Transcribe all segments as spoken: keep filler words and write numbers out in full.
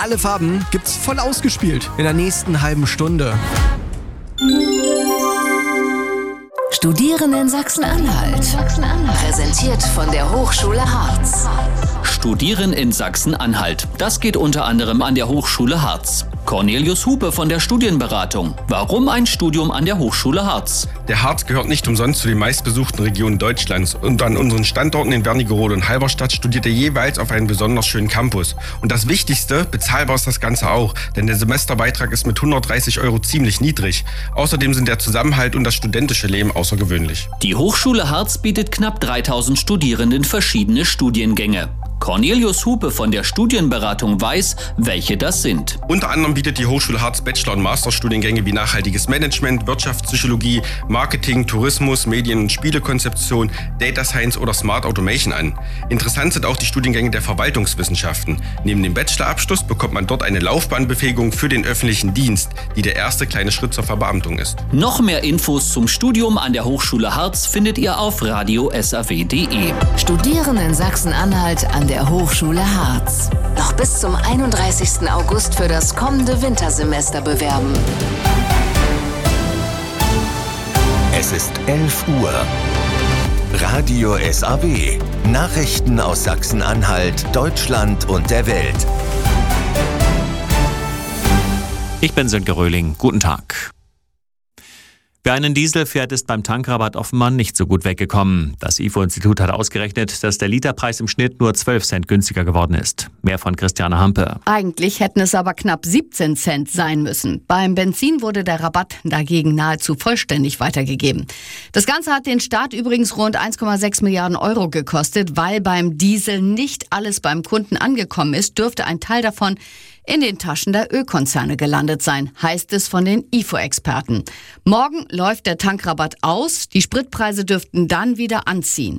alle Farben gibt's voll ausgespielt in der nächsten halben Stunde. Studieren in Sachsen-Anhalt. Sachsen-Anhalt. Präsentiert von der Hochschule Harz. Studieren in Sachsen-Anhalt. Das geht unter anderem an der Hochschule Harz. Cornelius Hupe von der Studienberatung. Warum ein Studium an der Hochschule Harz? Der Harz gehört nicht umsonst zu den meistbesuchten Regionen Deutschlands. Und an unseren Standorten in Wernigerode und Halberstadt studiert er jeweils auf einem besonders schönen Campus. Und das Wichtigste, bezahlbar ist das Ganze auch. Denn der Semesterbeitrag ist mit hundertdreißig Euro ziemlich niedrig. Außerdem sind der Zusammenhalt und das studentische Leben außergewöhnlich. Die Hochschule Harz bietet knapp dreitausend Studierenden verschiedene Studiengänge. Cornelius Hupe von der Studienberatung weiß, welche das sind. Unter anderem bietet die Hochschule Harz Bachelor- und Masterstudiengänge wie nachhaltiges Management, Wirtschaftspsychologie, Marketing, Tourismus, Medien- und Spielekonzeption, Data Science oder Smart Automation an. Interessant sind auch die Studiengänge der Verwaltungswissenschaften. Neben dem Bachelorabschluss bekommt man dort eine Laufbahnbefähigung für den öffentlichen Dienst, die der erste kleine Schritt zur Verbeamtung ist. Noch mehr Infos zum Studium an der Hochschule Harz findet ihr auf radio s a w punkt d e. Studieren in Sachsen-Anhalt an der Hochschule Harz. Noch bis zum einunddreißigsten August für das kommende Wintersemester bewerben. Es ist elf Uhr. Radio S A W. Nachrichten aus Sachsen-Anhalt, Deutschland und der Welt. Ich bin Sönke Röhling. Guten Tag. Wer einen Diesel fährt, ist beim Tankrabatt offenbar nicht so gut weggekommen. Das I F O-Institut hat ausgerechnet, dass der Literpreis im Schnitt nur zwölf Cent günstiger geworden ist. Mehr von Christiane Hampe. Eigentlich hätten es aber knapp siebzehn Cent sein müssen. Beim Benzin wurde der Rabatt dagegen nahezu vollständig weitergegeben. Das Ganze hat den Staat übrigens rund eins Komma sechs Milliarden Euro gekostet. Weil beim Diesel nicht alles beim Kunden angekommen ist, dürfte ein Teil davon in den Taschen der Ölkonzerne gelandet sein, heißt es von den I F O-Experten. Morgen läuft der Tankrabatt aus, die Spritpreise dürften dann wieder anziehen.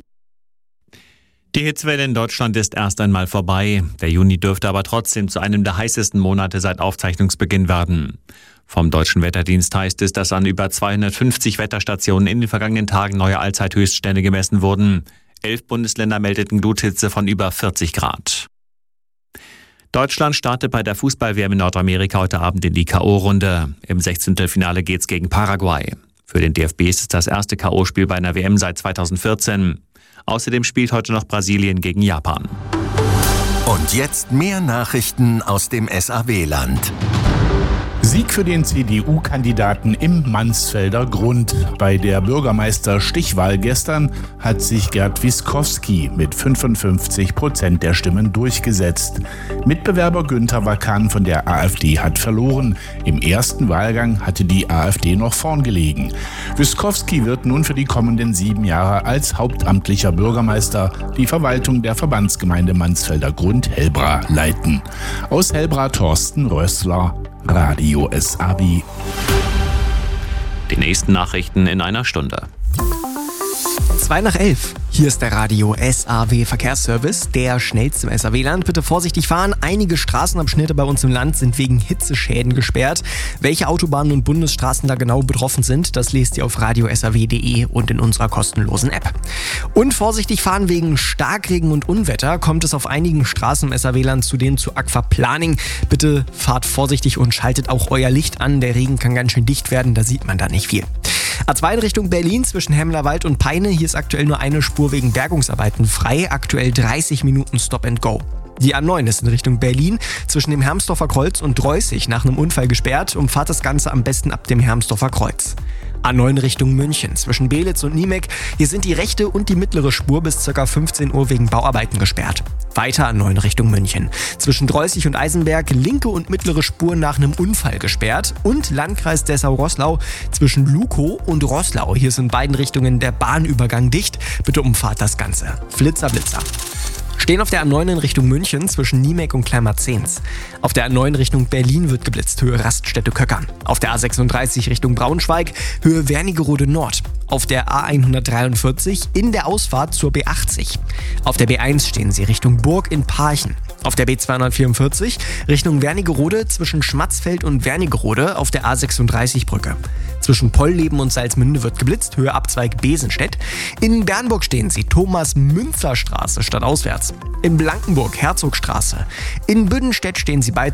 Die Hitzewelle in Deutschland ist erst einmal vorbei. Der Juni dürfte aber trotzdem zu einem der heißesten Monate seit Aufzeichnungsbeginn werden. Vom Deutschen Wetterdienst heißt es, dass an über zweihundertfünfzig Wetterstationen in den vergangenen Tagen neue Allzeithöchststände gemessen wurden. Elf Bundesländer meldeten Gluthitze von über vierzig Grad. Deutschland startet bei der Fußball-W M in Nordamerika heute Abend in die K O-Runde. Im Sechzehntelfinale geht's gegen Paraguay. Für den D F B ist es das erste K O-Spiel bei einer W M seit zweitausendvierzehn. Außerdem spielt heute noch Brasilien gegen Japan. Und jetzt mehr Nachrichten aus dem S A W-Land. Sieg für den C D U-Kandidaten im Mansfelder Grund. Bei der Bürgermeister-Stichwahl gestern hat sich Gerd Wiskowski mit fünfundfünfzig Prozent der Stimmen durchgesetzt. Mitbewerber Günther Wakan von der AfD hat verloren. Im ersten Wahlgang hatte die AfD noch vorn gelegen. Wiskowski wird nun für die kommenden sieben Jahre als hauptamtlicher Bürgermeister die Verwaltung der Verbandsgemeinde Mansfelder Grund-Hellbra leiten. Aus Hellbra Thorsten Rössler, Radio S A W. Die nächsten Nachrichten in einer Stunde. Zwei nach elf. Hier ist der Radio S A W Verkehrsservice, der schnellste im S A W-Land. Bitte vorsichtig fahren. Einige Straßenabschnitte bei uns im Land sind wegen Hitzeschäden gesperrt. Welche Autobahnen und Bundesstraßen da genau betroffen sind, das lest ihr auf radio s a w punkt d e und in unserer kostenlosen App. Und vorsichtig fahren wegen Starkregen und Unwetter kommt es auf einigen Straßen im S A W-Land zudem zu Aquaplaning. Bitte fahrt vorsichtig und schaltet auch euer Licht an. Der Regen kann ganz schön dicht werden, da sieht man da nicht viel. A zwei in Richtung Berlin zwischen Hemmlerwald und Peine. Hier ist aktuell nur eine Spur wegen Bergungsarbeiten frei. Aktuell dreißig Minuten Stop and Go. Die A neun ist in Richtung Berlin zwischen dem Hermsdorfer Kreuz und Dreußig nach einem Unfall gesperrt. Umfahrt das Ganze am besten ab dem Hermsdorfer Kreuz. A neun Richtung München zwischen Belitz und Niemek. Hier sind die rechte und die mittlere Spur bis ca. fünfzehn Uhr wegen Bauarbeiten gesperrt. Weiter A neun Richtung München. Zwischen Dreußig und Eisenberg linke und mittlere Spur nach einem Unfall gesperrt. Und Landkreis Dessau-Roßlau zwischen Lukow und Roßlau. Hier ist in beiden Richtungen der Bahnübergang dicht. Bitte umfahrt das Ganze. Flitzer, Blitzer. Stehen auf der A neun in Richtung München zwischen Niemek und Kleinmarzens. Auf der A neun Richtung Berlin wird geblitzt, Höhe Raststätte-Köckern. Auf der A sechsunddreißig Richtung Braunschweig, Höhe Wernigerode Nord. Auf der A hundertdreiundvierzig in der Ausfahrt zur B achtzig. Auf der B eins stehen sie Richtung Burg in Parchen. Auf der B zweihundertvierundvierzig Richtung Wernigerode zwischen Schmatzfeld und Wernigerode auf der A sechsunddreißig Brücke. Zwischen Polleben und Salzmünde wird geblitzt, Höhe Abzweig Besenstedt. In Bernburg stehen sie Thomas-Münzer-Straße stadtauswärts. In Blankenburg Herzogstraße. In Büdenstedt stehen sie bei